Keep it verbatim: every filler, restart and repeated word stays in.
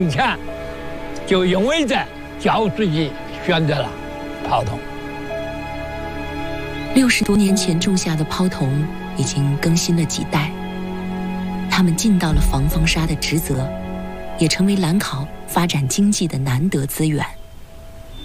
你看，就因为这教师节选择了泡桐。 六十多年前种下的泡桐已经更新了几代，他们尽到了防风沙的职责，也成为兰考发展经济的难得资源。